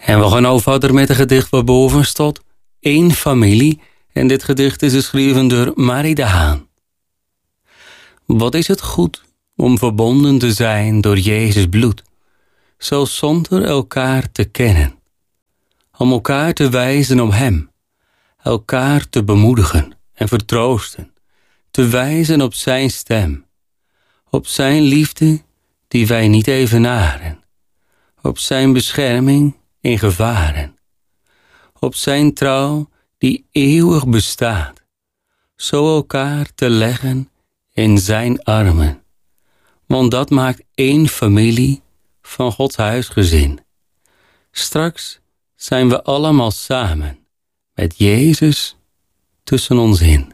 En we gaan nou verder met een gedicht waarboven staat één familie. En dit gedicht is geschreven door Marie de Haan. Wat is het goed om verbonden te zijn door Jezus bloed, zo zonder elkaar te kennen. Om elkaar te wijzen op Hem, elkaar te bemoedigen en vertroosten, te wijzen op Zijn stem, op Zijn liefde die wij niet evenaren, op Zijn bescherming in gevaren, op Zijn trouw die eeuwig bestaat, zo elkaar te leggen in Zijn armen. Want dat maakt één familie van Gods huisgezin. Straks zijn we allemaal samen met Jezus tussen ons in.